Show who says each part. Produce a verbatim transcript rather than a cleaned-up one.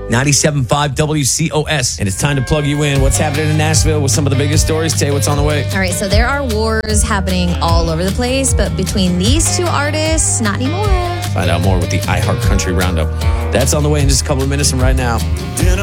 Speaker 1: ninety-seven point five W C O S.
Speaker 2: And it's time to plug you in. What's happening in Nashville with some of the biggest stories? Tay, what's on the way?
Speaker 3: All right, so there are wars happening all over the place, but between these two artists, not anymore.
Speaker 2: Find out more with the iHeart Country Roundup. That's on the way in just a couple of minutes from right now.